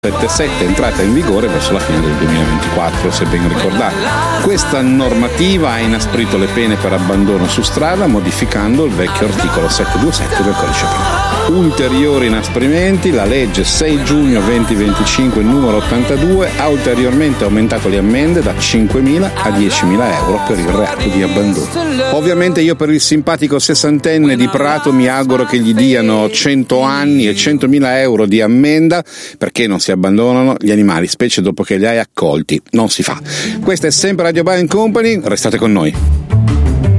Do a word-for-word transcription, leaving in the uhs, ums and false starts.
settantasette, entrata in vigore verso la fine del duemilaventiquattro, se ben ricordate. Questa normativa ha inasprito le pene per abbandono su strada, modificando il vecchio articolo settecentoventisette del codice penale. Ulteriori inasprimenti: la legge sei giugno duemilaventicinque numero ottantadue ha ulteriormente aumentato le ammende da cinquemila a diecimila euro per il reato di abbandono. Ovviamente io per il simpatico sessantenne di Prato mi auguro che gli diano cento anni e centomila euro di ammenda, perché non si abbandonano gli animali, specie dopo che li hai accolti. Non si fa. Questa è sempre Radio Bar and Company, restate con noi.